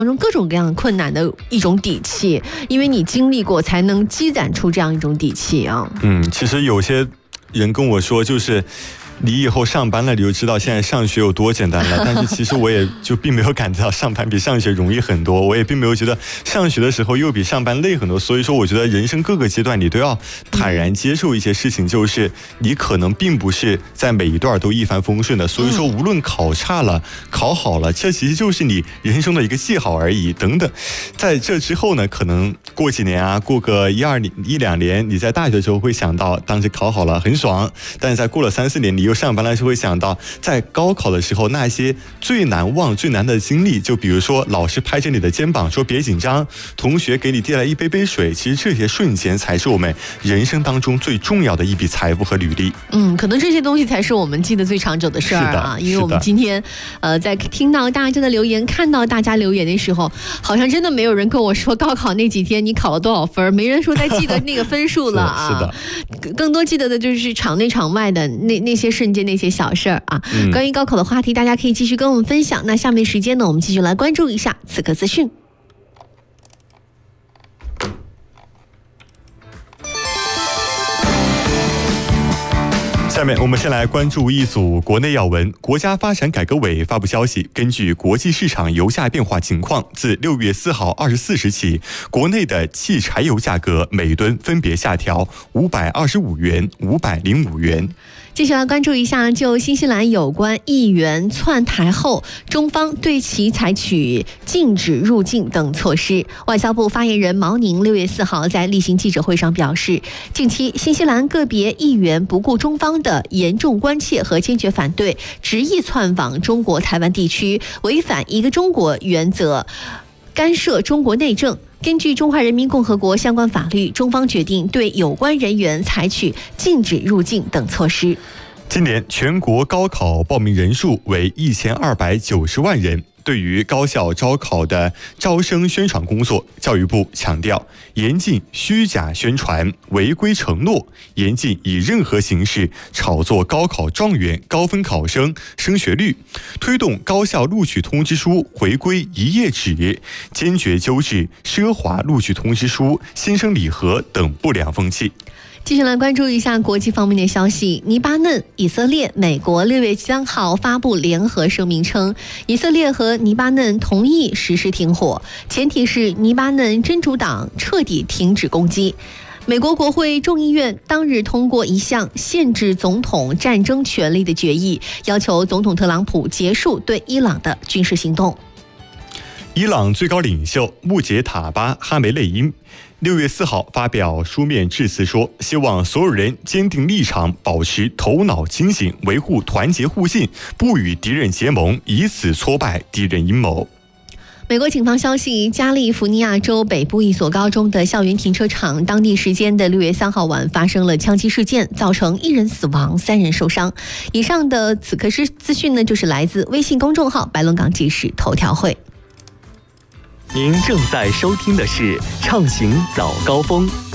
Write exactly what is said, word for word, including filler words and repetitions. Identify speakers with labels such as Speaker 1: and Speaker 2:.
Speaker 1: 中各种各样困难的一种底气，因为你经历过，才能积攒出这样一种底气啊。
Speaker 2: 嗯，其实有些人跟我说，就是你以后上班了，你就知道现在上学有多简单了。但是其实我也就并没有感觉到上班比上学容易很多，我也并没有觉得上学的时候又比上班累很多。所以说，我觉得人生各个阶段你都要坦然接受一些事情，就是你可能并不是在每一段都一帆风顺的。所以说，无论考差了、考好了，这其实就是你人生的一个记号而已。等等，在这之后呢，可能过几年啊，过个一二年、一两年，你在大学的时候会想到当时考好了很爽，但是在过了三四年，你又上班了，就会想到在高考的时候那些最难忘、最难的经历。就比如说老师拍着你的肩膀说别紧张，同学给你递来一杯杯水，其实这些瞬间才是我们人生当中最重要的一笔财富和履历。
Speaker 1: 嗯，可能这些东西才是我们记得最长久的事儿啊。因为我们今天呃在听到大家的留言，看到大家留言的时候，好像真的没有人跟我说高考那几天你考了多少分，没人说再记得那个分数了啊。
Speaker 2: 是的，
Speaker 1: 更多记得的就是场内场外的那那些瞬间、那些小事儿啊。
Speaker 2: 嗯、
Speaker 1: 关于高考的话题，大家可以继续跟我们分享。那下面时间呢，我们继续来关注一下此刻资讯。
Speaker 2: 下面我们先来关注一组国内要闻。国家发展改革委发布消息，根据国际市场油价变化情况，自六月四号二十四时起，国内的汽柴油价格每吨分别下调五百二十五元、五百零五元。
Speaker 1: 接下来关注一下，就新西兰有关议员窜台后，中方对其采取禁止入境等措施。外交部发言人毛宁六月四号在例行记者会上表示，近期新西兰个别议员不顾中方的严重关切和坚决反对，执意窜访中国台湾地区，违反一个中国原则，干涉中国内政。根据中华人民共和国相关法律，中方决定对有关人员采取禁止入境等措施。
Speaker 2: 今年全国高考报名人数为一千二百九十万人。对于高校招考的招生宣传工作，教育部强调严禁虚假宣传、违规承诺，严禁以任何形式炒作高考状元、高分考生升学率，推动高校录取通知书回归一页纸，坚决纠治奢华录取通知书、新生礼盒等不良风气。
Speaker 1: 继续来关注一下国际方面的消息。黎巴嫩、以色列、美国六月三号发布联合声明称，以色列和黎巴嫩同意实施停火，前提是黎巴嫩真主党彻底停止攻击。美国国会众议院当日通过一项限制总统战争权力的决议，要求总统特朗普结束对伊朗的军事行动。
Speaker 2: 伊朗最高领袖穆杰塔巴·哈梅内因六月四号发表书面致辞说，希望所有人坚定立场，保持头脑清醒，维护团结互信，不与敌人结盟，以此挫败敌人阴谋。
Speaker 1: 美国警方消息，加利福尼亚州北部一所高中的校园停车场，当地时间的六月三号晚发生了枪击事件，造成一人死亡，三人受伤。以上的此刻是资讯呢，就是来自微信公众号白龙港即时头条会。
Speaker 3: 您正在收听的是畅行早高峰。